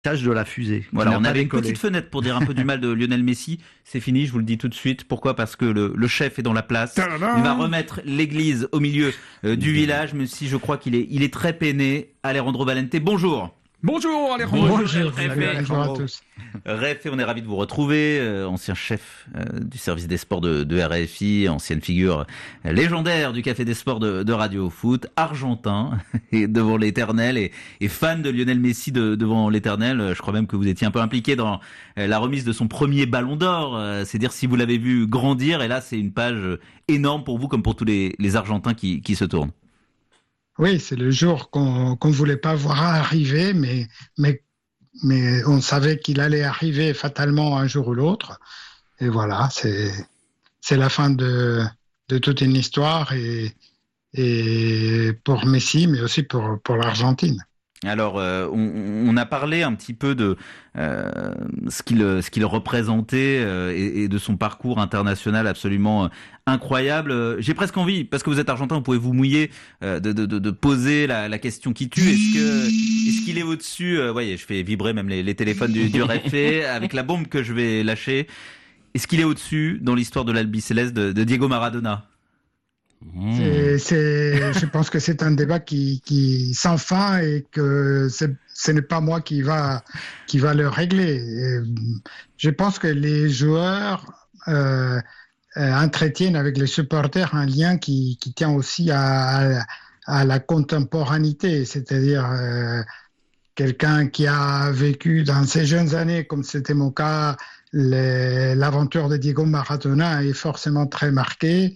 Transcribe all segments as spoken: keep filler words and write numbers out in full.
Tâche de la fusée. Voilà, on avait une petite fenêtre pour dire un peu du mal de Lionel Messi. C'est fini, je vous le dis tout de suite. Pourquoi ? Parce que le, le chef est dans la place. Ta-da-da. Il va remettre l'église au milieu euh, du village, même si je crois qu'il est, il est très peiné. Alejandro Valente, bonjour. Bonjour Alejandro. Bonjour, Bonjour à tous. Réfé, on est ravi de vous retrouver, euh, ancien chef euh, du service des sports de, de R F I, ancienne figure euh, légendaire du Café des Sports de, de Radio Foot, argentin, et devant l'éternel, et, et fan de Lionel Messi de, devant l'éternel. Je crois même que vous étiez un peu impliqué dans euh, la remise de son premier ballon d'or, euh, c'est dire si vous l'avez vu grandir, et là c'est une page énorme pour vous comme pour tous les, les Argentins qui, qui se tournent. Oui, c'est le jour qu'on qu'on voulait pas voir arriver, mais, mais, mais on savait qu'il allait arriver fatalement un jour ou l'autre. Et voilà, c'est, c'est la fin de, de toute une histoire et, et pour Messi, mais aussi pour, pour l'Argentine. Alors, euh, on, on a parlé un petit peu de euh, ce qu'il ce qu'il représentait euh, et, et de son parcours international absolument euh, incroyable. J'ai presque envie, parce que vous êtes argentin, vous pouvez vous mouiller, euh, de, de, de poser la, la question qui tue. Est-ce que est-ce qu'il est au-dessus euh, voyez, je fais vibrer même les, les téléphones du, du Réfé avec la bombe que je vais lâcher. Est-ce qu'il est au-dessus dans l'histoire de l'Albiceleste de, de Diego Maradona? C'est, c'est, je pense que c'est un débat qui, qui sans fin et que c'est, ce n'est pas moi qui va, qui va le régler. Et je pense que les joueurs euh, euh, entretiennent avec les supporters un lien qui, qui tient aussi à, à, à la contemporanéité, c'est-à-dire euh, quelqu'un qui a vécu dans ses jeunes années, comme c'était mon cas, les, l'aventure de Diego Maradona est forcément très marquée.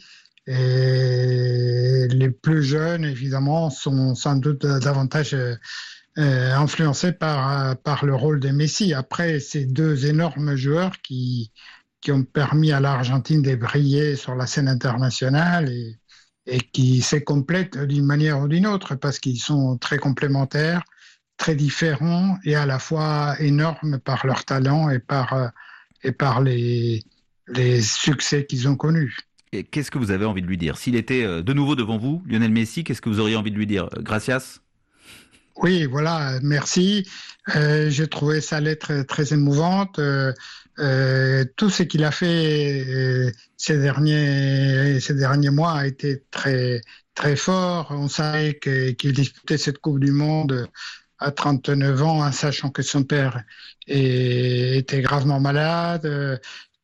Et les plus jeunes, évidemment, sont sans doute davantage euh, influencés par, par le rôle de Messi. Après, ces deux énormes joueurs qui, qui ont permis à l'Argentine de briller sur la scène internationale et, et qui se complètent d'une manière ou d'une autre parce qu'ils sont très complémentaires, très différents et à la fois énormes par leur talent et par, et par les, les succès qu'ils ont connus. Et qu'est-ce que vous avez envie de lui dire? S'il était de nouveau devant vous, Lionel Messi, qu'est-ce que vous auriez envie de lui dire? Gracias. Oui, voilà, merci. Euh, j'ai trouvé sa lettre très émouvante. Euh, euh, tout ce qu'il a fait euh, ces derniers ces derniers mois a été très très fort. On savait que, qu'il disputait cette Coupe du Monde à trente-neuf ans, en sachant que son père est, était gravement malade.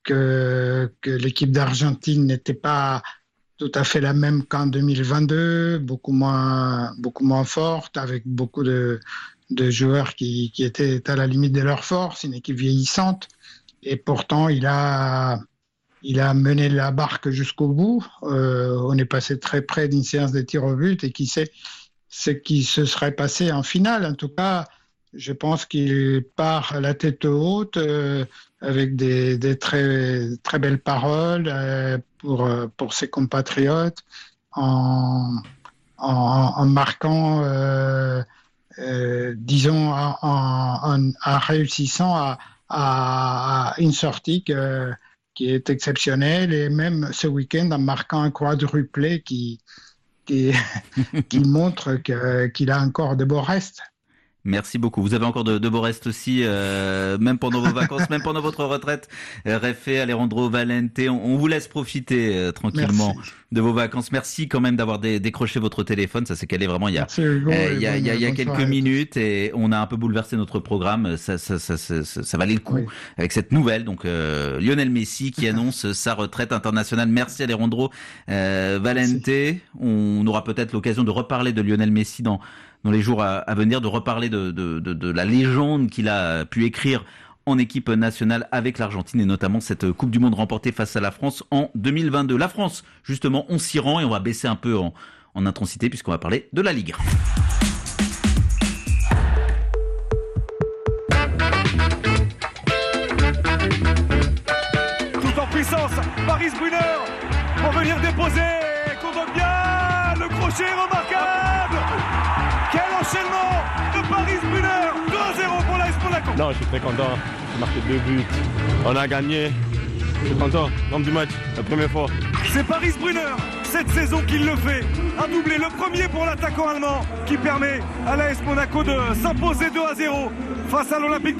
Que, que l'équipe d'Argentine n'était pas tout à fait la même qu'en deux mille vingt-deux, beaucoup moins, beaucoup moins forte, avec beaucoup de, de joueurs qui, qui étaient à la limite de leur force, une équipe vieillissante. Et pourtant, il a, il a mené la barque jusqu'au bout. Euh, on est passé très près d'une séance de tir au but et qui sait ce qui se serait passé en finale. En tout cas, je pense qu'il part la tête haute, euh, avec des, des très, très belles paroles euh, pour, pour ses compatriotes, en, en, en marquant, euh, euh, disons, en, en, en réussissant à, à, à une sortie que, qui est exceptionnelle, et même ce week-end en marquant un quadruplé qui, qui, qui montre que, qu'il a encore de beaux restes. Merci beaucoup. Vous avez encore de, de beaux restes aussi, euh, même pendant vos vacances, même pendant votre retraite. Réfé, Alejandro Valente, on, on vous laisse profiter euh, tranquillement Merci. de vos vacances. Merci quand même d'avoir dé, décroché votre téléphone. Ça s'est calé vraiment il y a, Hugo, euh, il y a, il y a, il y a quelques soirée. minutes et on a un peu bouleversé notre programme. Ça, ça, ça, ça, ça, ça valait le coup Oui. avec cette nouvelle. Donc euh, Lionel Messi qui annonce sa retraite internationale. Merci Alejandro euh, Valente. Merci. On aura peut-être l'occasion de reparler de Lionel Messi dans dans les jours à, à venir, de reparler de, de, de, de la légende qu'il a pu écrire en équipe nationale avec l'Argentine et notamment cette Coupe du Monde remportée face à la France en deux mille vingt-deux. La France, justement, on s'y rend et on va baisser un peu en, en intensité puisqu'on va parler de la Ligue. Tout en puissance, Paris Brunner pour venir déposer, contre bien, le crochet remarquable. Quel enchaînement de Paris Brunner, deux à zéro pour l'A S Monaco. Non, je suis très content, j'ai marqué deux buts, on a gagné, je suis content, l'homme du match, la première fois. C'est Paris Brunner, cette saison qu'il le fait, un doublé, le premier pour l'attaquant allemand qui permet à l'A S Monaco de s'imposer deux à zéro face à l'Olympique de